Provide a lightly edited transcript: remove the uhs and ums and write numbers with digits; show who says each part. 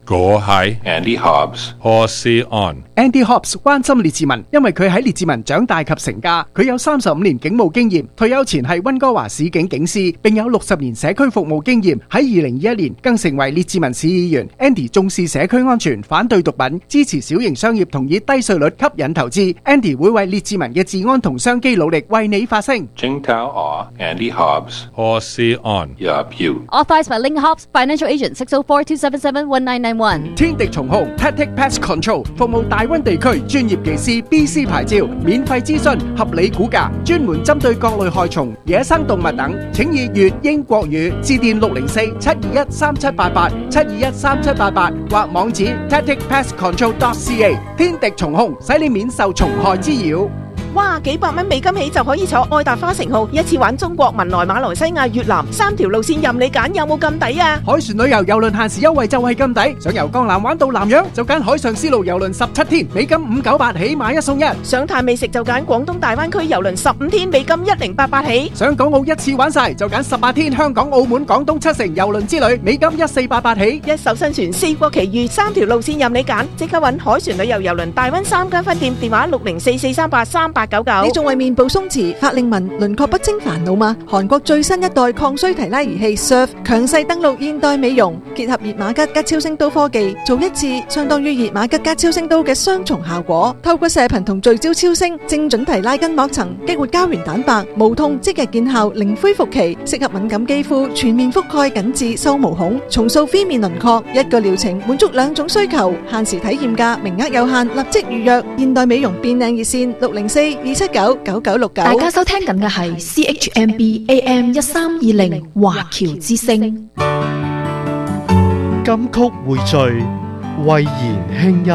Speaker 1: 我係
Speaker 2: Andy Hobbs。
Speaker 1: 何仕安。
Speaker 3: Andy Hobbs 關心列治文，因為佢喺列治文長大及成家。佢有35年警務經驗，退休前係溫哥華市警警司，並有60年社區服務經驗。喺2021年更成為列治文市議員。Andy 重視社區安全，反對毒品，支持小型商業同以低稅率吸引投資。Andy 會為列治文嘅治安同商機努力，為你發聲。
Speaker 2: Jingtao Aw, Andy Hobbs。
Speaker 1: 何仕安。
Speaker 2: Yup, you.
Speaker 4: Authorized by Link Hobbs, Financial Agent 604-277-1991。
Speaker 3: 天敵重控 Tactic Pest Control 服務大溫地區專業技師 BC 牌照，免費諮詢，合理估價，專門針對各類害蟲、野生動物等。請以粵英國語致電604-721-3788 721-3788或網址 tacticpestcontrol.ca。天敵重控，使你免受蟲害滋擾。
Speaker 5: 哇！幾百蚊美金起就可以坐愛達花城號，一次玩中國、文萊、馬來西亞、越南3條路線任你揀，有冇咁抵啊？
Speaker 3: 海船旅遊郵輪限時優惠就係咁抵，想由江南玩到南洋就揀海上絲路郵輪17天，美金598起，買一送一。
Speaker 5: 想嘆美食就揀廣東大灣區郵輪15天，美金1088起。
Speaker 3: 想港澳一次玩晒就揀18天香港、澳門、廣東7城郵輪之旅，美金1488起。
Speaker 5: 一艘新船4國奇遇3條路線任你揀，即刻揾海船旅遊郵輪大灣3間分店，電話604-438-3899。
Speaker 6: 你仲為面部鬆弛、法令紋、輪廓不清煩惱嗎？韓國最新一代抗衰提拉儀器 Surf 強勢登陸現代美容，結合熱瑪吉加超聲刀科技，做一次相當於熱瑪吉加超聲刀嘅雙重效果。透過射頻同聚焦超聲，精準提拉筋膜層，激活膠原蛋白，無痛即日見效，零恢復期，適合敏感肌膚，全面覆蓋緊致收毛孔，重塑 V 面輪廓。一個療程滿足2種需求，限時體驗價，名額有限，立即預約。現代美容變靚熱線604-279-9969。
Speaker 7: 大家收聽緊嘅係 CHMB AM 1320華僑之聲。
Speaker 8: 金曲匯聚，慧言輕音。